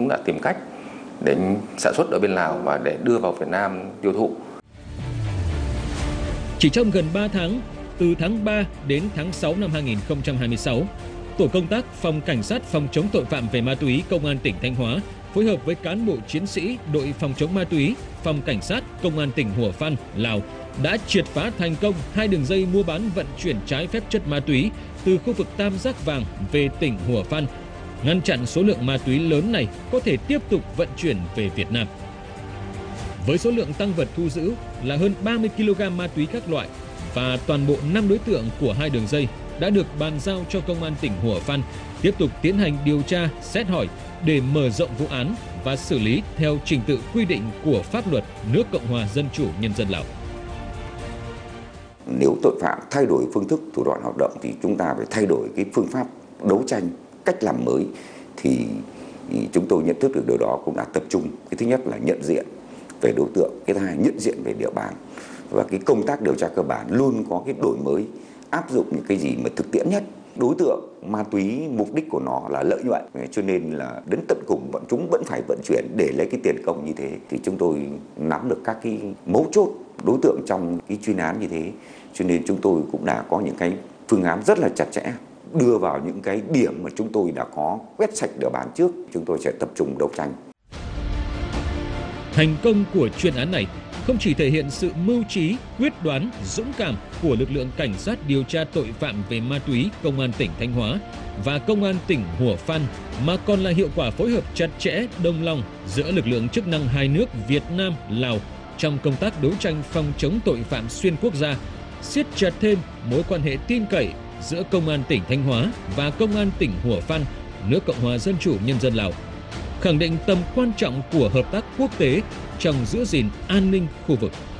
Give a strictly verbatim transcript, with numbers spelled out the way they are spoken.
đã tìm cách để sản xuất ở bên Lào và để đưa vào Việt Nam tiêu thụ. Chỉ trong gần ba tháng, từ tháng ba đến tháng sáu năm hai nghìn không trăm hai mươi sáu, Tổ công tác Phòng Cảnh sát phòng chống tội phạm về ma túy Công an tỉnh Thanh Hóa phối hợp với cán bộ chiến sĩ đội phòng chống ma túy, Phòng Cảnh sát Công an tỉnh Hủa Phăn, Lào đã triệt phá thành công hai đường dây mua bán vận chuyển trái phép chất ma túy từ khu vực Tam Giác Vàng về tỉnh Hủa Phăn, ngăn chặn số lượng ma túy lớn này có thể tiếp tục vận chuyển về Việt Nam. Với số lượng tăng vật thu giữ là hơn ba mươi ki lô gam ma túy các loại và toàn bộ năm đối tượng của hai đường dây đã được bàn giao cho Công an tỉnh Hủa Phăn tiếp tục tiến hành điều tra, xét hỏi để mở rộng vụ án và xử lý theo trình tự quy định của pháp luật nước Cộng hòa Dân chủ Nhân dân Lào. Nếu tội phạm thay đổi phương thức, thủ đoạn hoạt động thì chúng ta phải thay đổi cái phương pháp đấu tranh, cách làm mới. Thì chúng tôi nhận thức được điều đó cũng đã tập trung. Cái thứ nhất là nhận diện về đối tượng, cái thứ hai nhận diện về địa bàn. Và cái công tác điều tra cơ bản luôn có cái đổi mới, áp dụng những cái gì mà thực tiễn nhất. Đối tượng ma túy mục đích của nó là lợi nhuận, cho nên là đến tận cùng bọn chúng vẫn phải vận chuyển để lấy cái tiền công như thế. Thì chúng tôi nắm được các cái mấu chốt đối tượng trong cái chuyên án như thế, cho nên chúng tôi cũng đã có những cái phương án rất là chặt chẽ, đưa vào những cái điểm mà chúng tôi đã có quét sạch địa bàn trước, chúng tôi sẽ tập trung đấu tranh. Thành công của chuyên án này không chỉ thể hiện sự mưu trí, quyết đoán, dũng cảm của lực lượng cảnh sát điều tra tội phạm về ma túy Công an tỉnh Thanh Hóa và Công an tỉnh Hủa Phăn, mà còn là hiệu quả phối hợp chặt chẽ, đồng lòng giữa lực lượng chức năng hai nước Việt Nam, Lào trong công tác đấu tranh phòng chống tội phạm xuyên quốc gia, siết chặt thêm mối quan hệ tin cậy giữa Công an tỉnh Thanh Hóa và Công an tỉnh Hủa Phăn, nước Cộng hòa Dân chủ Nhân dân Lào, khẳng định tầm quan trọng của hợp tác quốc tế trong giữ gìn an ninh khu vực.